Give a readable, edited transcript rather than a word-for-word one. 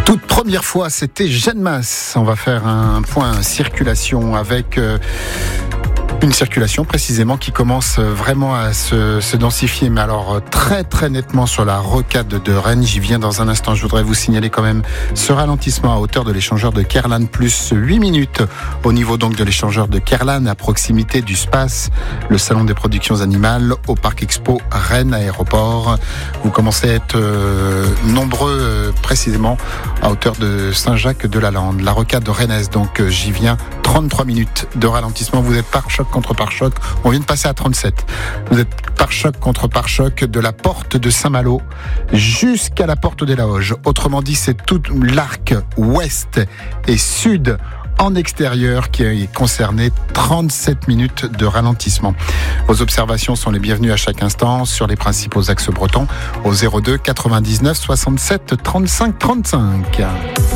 Toute première fois, c'était Jeanne Masse. On va faire un point circulation avec une circulation précisément qui commence vraiment à se densifier, mais alors très très nettement sur la rocade de Rennes. J'y viens dans un instant. Je voudrais vous signaler quand même ce ralentissement à hauteur de l'échangeur de Kerlan, plus 8 minutes au niveau donc de l'échangeur de Kerlan, à proximité du SPACE, le salon des productions animales au Parc Expo Rennes Aéroport. Vous commencez à être nombreux précisément à hauteur de Saint-Jacques-de-la-Lande. La rocade rennaise, donc j'y viens, 33 minutes de ralentissement. Vous êtes pare-choc contre pare-choc. On vient de passer à 37. Vous êtes pare-choc contre pare-choc de la porte de Saint-Malo jusqu'à la porte des Laoges. Autrement dit, c'est tout l'arc ouest et sud en extérieur qui est concerné. 37 minutes de ralentissement. Vos observations sont les bienvenues à chaque instant sur les principaux axes bretons au 02 99 67 35 35.